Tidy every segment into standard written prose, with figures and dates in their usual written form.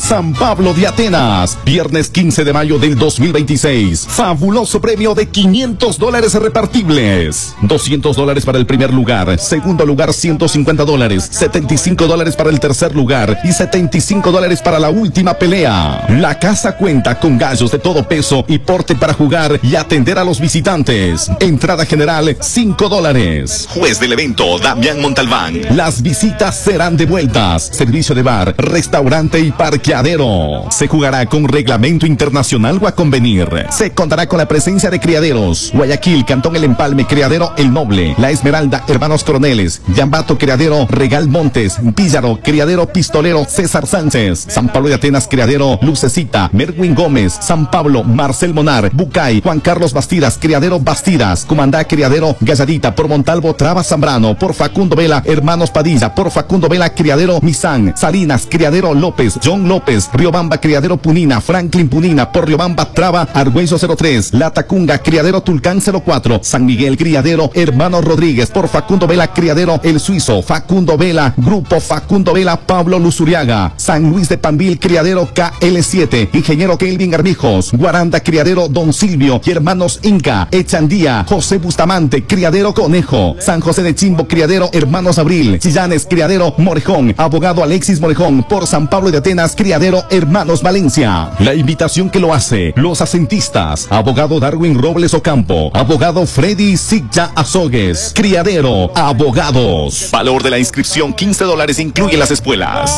San Pablo de Atenas. Viernes 15 de mayo del 2026. Fabuloso premio de $500 repartibles. $200 para el primer lugar. Segundo lugar, $150. $75 para el tercer lugar. Y $75 para la última pelea. La casa cuenta con gallos de todo peso y porte para jugar y atender a los visitantes. Entrada general, $5. Juez del evento, Damián Montalbán. Las visitas serán devueltas. Servicio de bar, restaurante y parqueadero. Se jugará con reglamento internacional o a convenir. Se contará con la presencia de criaderos: Guayaquil, Cantón El Empalme, Criadero El Noble, La Esmeralda, Hermanos Coroneles, Yambato, Criadero Regal Montes, Píllaro, Criadero Pistolero César Sánchez, San Pablo de Atenas, Criadero Lucecita, Merwin Gómez, San Pablo, Marcel Monar, Bucay, Juan Carlos Bastidas, Criadero Bastidas, Comandá, Criadero Galladita, por Montalvo, Traba Zambrano, por Facundo Vela, Hermanos Padilla, por Facundo Vela, Criadero Misán, Salinas, Criadero López, John López, Riobamba, Criadero Punina, Franklin Punina, por Riobamba, Traba, Argüenzo 03, La Tacunga, Criadero Tulcán 04, San Miguel, Criadero Hermano Rodríguez, por Facundo Vela, Criadero El Suizo, Facundo Vela, Grupo Facundo Vela, Pablo Luzuriaga, San Luis de Pambil, Criadero KL7, Ingeniero Kelvin Armijos, Guaranda, Criadero Don Silvio y Hermanos Inca, Echandía, José Bustamante, Criadero Conejo, San José de Chimbo, Criadero Hermanos Abril, Chillanes, Criadero Morejón, Abogado Alexis Morejón, por San Pablo de Atenas, Criadero Hermanos Valencia. La invitación que lo hace: los acentistas, Abogado Darwin Robles Ocampo, Abogado Freddy Sigya Azogues, Criadero Abogados. Valor de la inscripción $15, incluye las espuelas.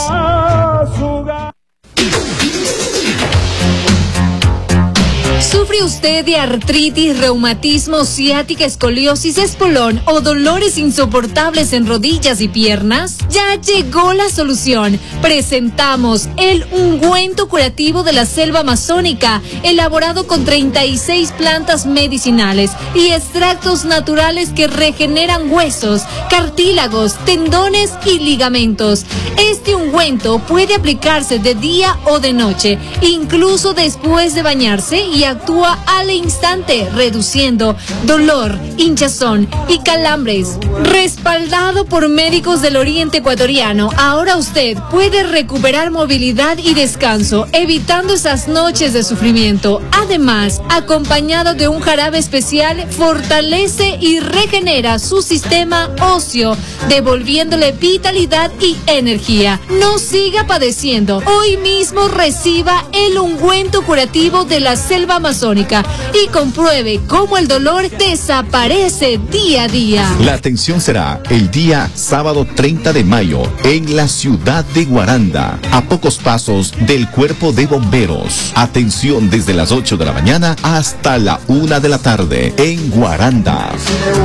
¿Sufre usted de artritis, reumatismo, ciática, escoliosis, espolón o dolores insoportables en rodillas y piernas? Ya llegó la solución. Presentamos el ungüento curativo de la selva amazónica, elaborado con 36 plantas medicinales y extractos naturales que regeneran huesos, cartílagos, tendones y ligamentos. Este ungüento puede aplicarse de día o de noche, incluso después de bañarse, y actúa al instante, reduciendo dolor, hinchazón y calambres. Respaldado por médicos del Oriente Ecuatoriano, ahora usted puede recuperar movilidad y descanso, evitando esas noches de sufrimiento. Además, acompañado de un jarabe especial, fortalece y regenera su sistema óseo, devolviéndole vitalidad y energía. No siga padeciendo. Hoy mismo reciba el ungüento curativo de la selva amazónica y compruebe cómo el dolor desaparece día a día. La atención será el día sábado 30 de mayo en la ciudad de Guaranda, a pocos pasos del Cuerpo de Bomberos. Atención desde las 8 de la mañana hasta la 1 de la tarde en Guaranda.